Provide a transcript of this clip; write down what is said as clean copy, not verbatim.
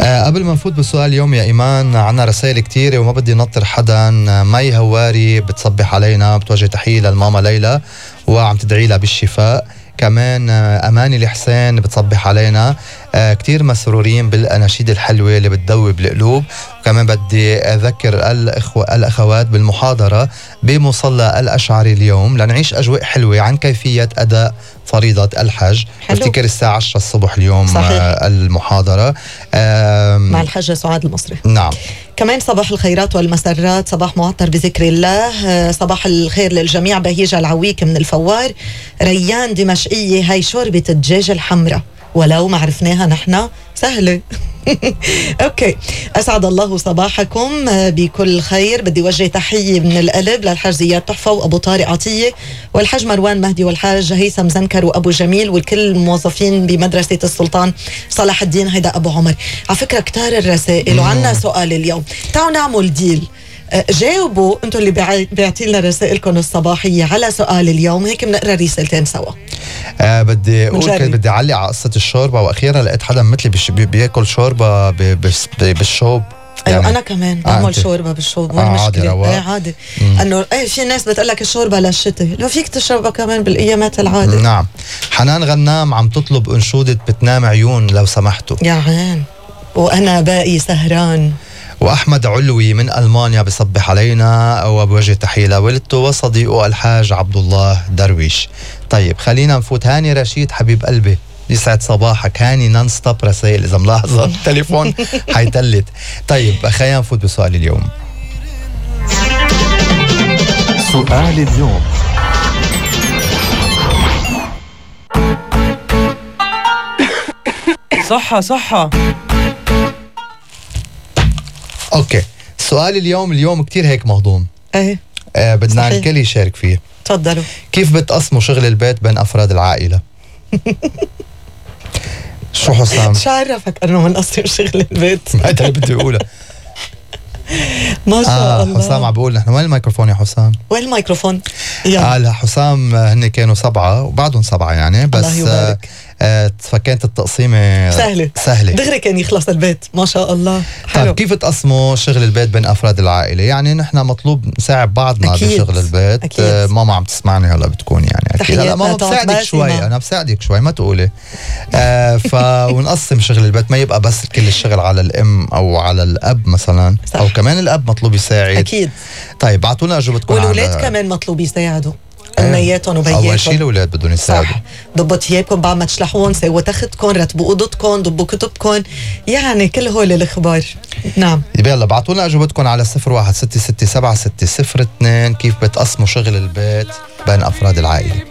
قبل ما نفوت بالسؤال اليوم يا إيمان، عنا رسائل كتيرة وما بدي نطر حدا. مي هواري بتصبح علينا، بتوجه تحية للماما ليلى وعم تدعي لها بالشفاء. كمان أماني الحسين بتصبح علينا، كتير مسرورين بالأناشيد الحلوة اللي بتدوب القلوب. وكمان بدي أذكر الأخوات بالمحاضرة بمصلى الأشعري اليوم لنعيش أجواء حلوة عن كيفية أداء فريضة الحج. بفتكر الساعة 10 الصبح اليوم. صحيح. المحاضرة مع الحجة سعاد المصري. نعم. كمان صباح الخيرات والمسرات، صباح معطر بذكر الله. صباح الخير للجميع. بهيجة العويك من الفوار. ريان دمشقية، هاي شوربة الدجاج الحمراء ولو ما عرفناها نحن سهلة. اوكي، اسعد الله صباحكم بكل خير. بدي وجه تحيه من القلب للحاج زياد تحفه وابو طارق عطيه والحاج مروان مهدي والحاج هيثم زنكر وابو جميل وكل الموظفين بمدرسه السلطان صلاح الدين. هيدا ابو عمر. على فكره كتار الرسائل وعنا سؤال اليوم. تعالوا نعمل ديل، جاوبوا انتم اللي بيعطي لنا رسائلكم الصباحيه على سؤال اليوم، هيك بنقرا رسالتين سوا. بدي اقول بدي اعلق على قصه الشوربه، واخيرا لقيت حدا مثلي بياكل شوربه بالشوب. ايوه يعني انا كمان بعمل شوربه بالشوب. وين المشكله؟ عادي. انه في ناس بتقول لك الشوربه للشتاء، لو فيك تشربها كمان بالايامات العاديه. نعم. حنان غنام عم تطلب انشوده بتنام عيون لو سمحتوا. يا عين، وانا باقي سهران. وأحمد علوي من ألمانيا بصبح علينا وبوجه تحية لوالدته وصديقه الحاج عبد الله درويش. طيب خلينا نفوت. هاني رشيد حبيب قلبي، يسعد صباحك هاني. نون ستوب رسائل، إذا ملاحظة التليفون حيتلت. طيب خلينا نفوت بسؤال اليوم. سؤال اليوم. صحة اوكي، سؤال اليوم كتير هيك مهضوم. ايه بدنا الكل يشارك فيه. تفضلوا. كيف بتقسموا شغل البيت بين افراد العائله؟ شو حسام؟ شو عرفك انه بنقسم شغل البيت؟ ما اللي بدي اقوله. ما شاء الله. حسام عم بقول نحن وين الميكروفون يا حسام؟ وين الميكروفون؟ حسام هن كانوا 7 وبعدهم 7 يعني، بس الله يبارك. فكانت التقسيمة سهلة دغري كان يخلص البيت. ما شاء الله. حلو. طيب كيف تقسموا شغل البيت بين أفراد العائلة؟ يعني نحن مطلوب نساعد بعضنا بشغل البيت. أكيد. ماما عم تسمعني هلا بتكون يعني أكيد. لا ماما بساعدك شوي، أنا بساعدك شوي ما تقولي. ونقسم شغل البيت، ما يبقى بس كل الشغل على الأم أو على الأب مثلا. صح. أو كمان الأب مطلوب يساعد. أكيد. طيب بعتونا أجوبتكم. والولاد كمان مطلوب يساعدوا. أمنياتهم وبياتهم. أول شيء الأولاد بدهم يساعدوا. ضبوا ثيابكم بعد ما تشلحون، سووا تختكم، رتبوا أوضتكم، ضبوا كتبكم، يعني كل هول الأخبار. نعم. يلا بعتوا لنا أجوبتكم على 0166760602. كيف بتقسموا شغل البيت بين أفراد العائلة؟